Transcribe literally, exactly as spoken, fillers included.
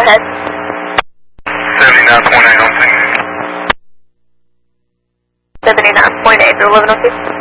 ahead. seventy-nine point eight oh six. seventy-nine point eight through eleven oh six.